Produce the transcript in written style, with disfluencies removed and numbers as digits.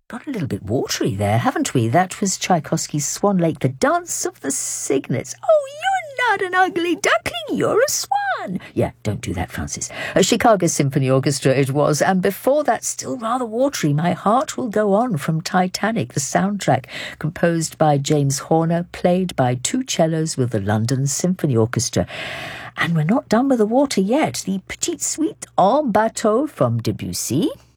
got a little bit watery there, haven't we? That was Tchaikovsky's Swan Lake, the Dance of the Cygnets. Oh, you're not an ugly duckling, you're a swan. Yeah, don't do that, Francis. Chicago Symphony Orchestra it was, and before that, still rather watery, My Heart Will Go On from Titanic, the soundtrack, composed by James Horner, played by two cellos with the London Symphony Orchestra. And we're not done with the water yet. The Petite Suite en Bateau from Debussy,